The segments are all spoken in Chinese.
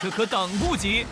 这可等不及。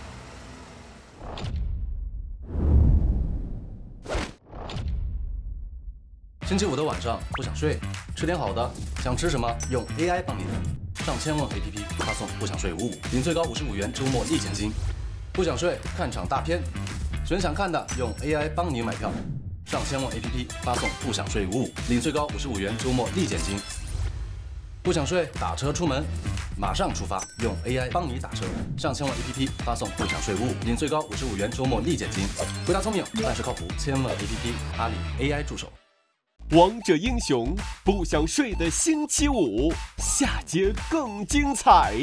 星期五的晚上不想睡，吃点好的，想吃什么用 AI 帮你上千问 APP 发送不想睡55，领最高55元周末立减金。不想睡看场大片，选想看的用 AI 帮你买票，上千问 APP 发送不想睡55，领最高55元周末立减金。不想睡打车出门，马上出发，用 AI 帮你打车，上千问 APP 发送不想睡55，领最高55元周末立减金。回答聪明，办事靠谱，千问 APP 阿里 AI 助手。 王者英雄不想睡的星期五，下节更精彩。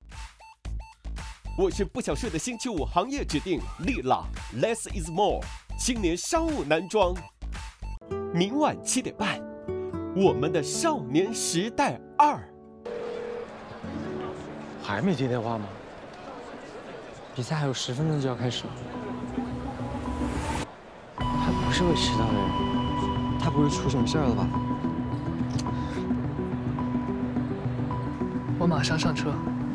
我是不想睡的星期五行业指定丽拉 Less is more 青年商务男装。明晚7点半，我们的少年时代2。 还没接电话吗？比赛还有10分钟就要开始了。他不是会迟到的人。他不会出什么事儿了吧？ 我马上上车。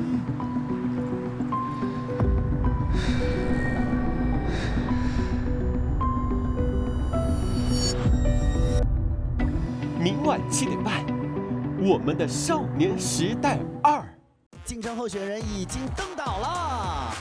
明晚7点半，我们的少年时代2。 竞争候选人已经登岛了。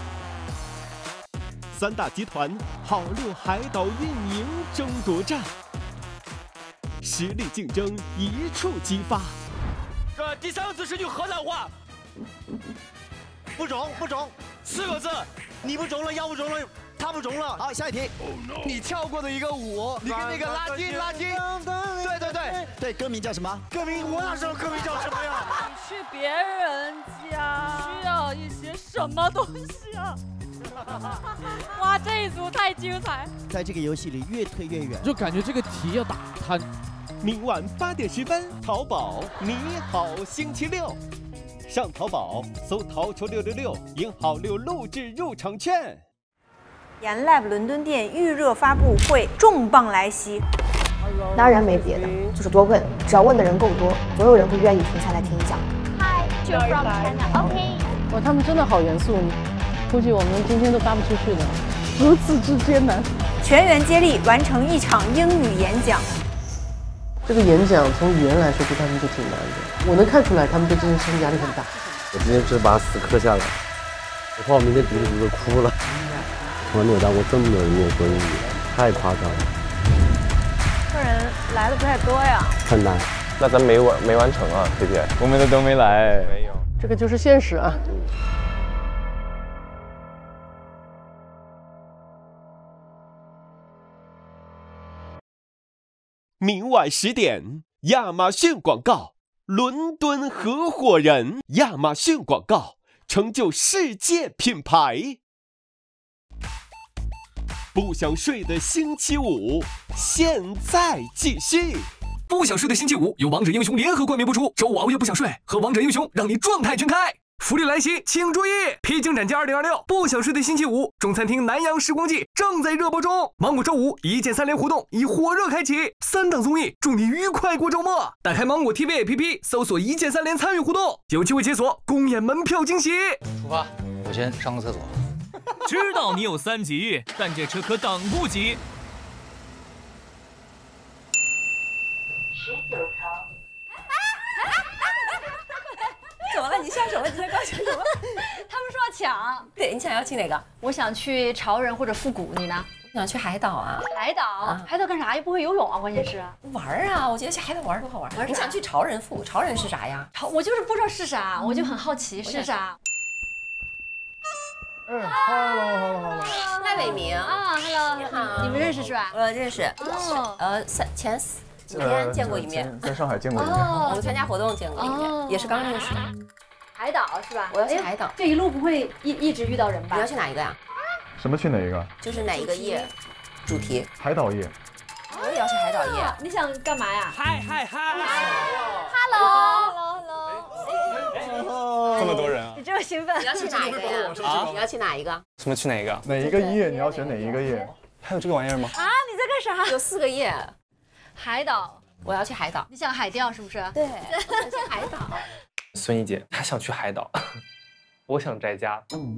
3大集团好六海岛运营争夺战。实力竞争一触即发。 这第3个字是句河南话， 不中 4个字， 你不中了，要不中了，他不中了。好，下一题。 你跳过的一个舞，你跟那个拉丁， 对，歌名叫什么？ 歌名我哪知道歌名叫什么呀？ 你去别人家需要一些什么东西啊？哇，这一组太精彩！ 在这个游戏里越推越远， 就感觉这个题要打他。 明晚8点10分，淘宝你好星期六，上淘宝搜淘球666，赢好6录制入场券。 研 Lab 伦敦店预热发布会重磅来袭， 当然没别的，就是多问，只要问的人够多，总有人会愿意停下来听你讲。 Hi, you're from China. OK。 哇，他们真的好严肃，估计我们今天都发不出去的，如此之艰难。 全员接力完成一场英语演讲。 这个演讲从语言来说对他们就挺难的，我能看出来他们对这件事情压力很大。 我今天是把死磕下来，我怕我明天读着读着哭了。从来没有当过这么多人跟我说英语，太夸张了。 客人来的不太多呀， 很难。 那咱没完成啊 ，KPI， 我们的都没来。 没有， 这个就是现实啊。 明晚10点，亚马逊广告，伦敦合伙人，亚马逊广告成就世界品牌。不想睡的星期五，现在继续。 不想睡的星期五由王者英雄联合冠名播出，周五熬夜不想睡，和王者英雄让你状态全开。福利来袭，请注意！披荆斩棘2026，不想睡的星期五，中餐厅南洋时光季正在热播中。芒果周五1键3连活动已火热开启，3档综艺，祝你愉快过周末。打开芒果 TV APP，搜索1键3连参与互动，有机会解锁公演门票惊喜。 出发，我先上个厕所。 知道你有3级，但这车可等不及。 19层。 怎么了？你笑什么？你在高兴什么？他们说要抢。 对，你想要去哪个？ 我想去潮人或者复古，你呢？ 我想去海岛啊。 海岛？海岛干啥？又不会游泳啊，关键是。 玩啊！我觉得去海岛玩多好玩。你想去潮人复古？潮人是啥呀？ 我就是不知道是啥，我就很好奇是啥。 Hello。 赖伟明啊 ，Hello， 你好， 你们认识是吧？ 认识。前几天见过一面， 在上海见过一面。 我们参加活动见过一面，也是刚认识。 海岛是吧？ 我要去海岛。 这一路不会一直遇到人吧？ 你要去哪一个呀？ 什么去哪一个？ 就是哪一个夜？主题。 海岛夜。 我也要去海岛夜。 你想干嘛呀？ 嗨 ，Hello。 这么多人啊！ 你这么兴奋？ 你要去哪一个呀？你要去哪一个？ 什么去哪一个？ 哪一个夜？你要选哪一个夜？ 还有这个玩意儿吗？ 啊，你在干啥？ 有4个夜。 海岛。 我要去海岛。 你想海钓是不是？ 对，我想去海岛。 孙一姐她想去海岛，我想宅家。